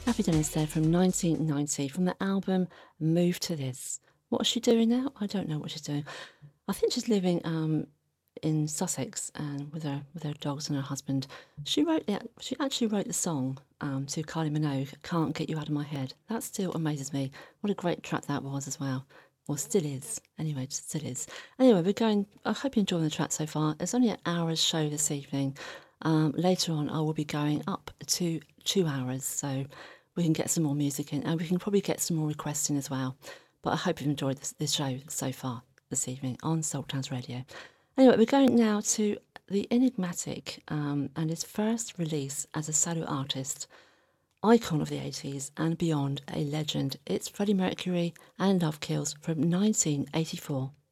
Happy Dennis there from 1990 from the album Move to This. What is she doing now? I don't know what she's doing. I think she's living in Sussex and with her dogs and her husband. She actually wrote the song to Kylie Minogue, Can't Get You Out of My Head. That still amazes me. What a great track that was as well. Or still is. Anyway, it still is. Anyway, I hope you're enjoying the track so far. It's only an hour's show this evening. Later on, I will be going up to 2 hours, so we can get some more music in and we can probably get some more requests in as well. But I hope you've enjoyed this show so far this evening on Saltlands Radio. Anyway, we're going now to the Enigmatic and his first release as a solo artist, icon of the 80s and beyond, a legend. It's Freddie Mercury and Love Kills from 1984.